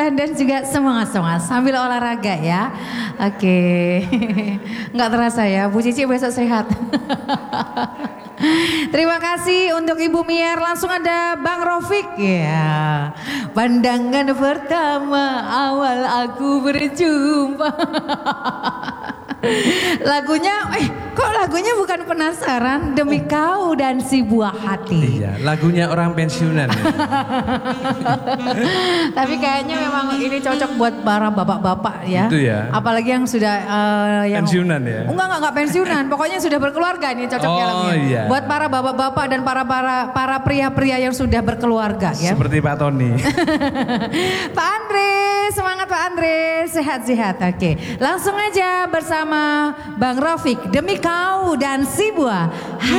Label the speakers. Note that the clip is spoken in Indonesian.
Speaker 1: dan juga semangat-semangat sambil olahraga ya. Oke. Nggak terasa ya, Bu Cici besok sehat. Terima kasih untuk Ibu Mier. Langsung ada Bang Rofik ya. Pandangan pertama awal aku berjumpa. Lagunya, kok lagunya bukan penasaran? Demi kau dan si buah hati.
Speaker 2: Iya, lagunya orang pensiunan. Ya.
Speaker 1: Tapi kayaknya memang ini cocok buat para bapak-bapak ya.
Speaker 2: Itu ya.
Speaker 1: Apalagi yang sudah yang
Speaker 2: pensiunan ya.
Speaker 1: Enggak pensiunan. Pokoknya sudah berkeluarga ini cocoknya lagunya.
Speaker 2: Iya.
Speaker 1: Buat para bapak-bapak dan para pria-pria yang sudah berkeluarga ya.
Speaker 2: Seperti Pak Tony.
Speaker 1: Pak Andre, semangat Pak Andre, sehat-sehat. Oke, langsung aja bersama Bang Rofik, Demi Kau dan si buah.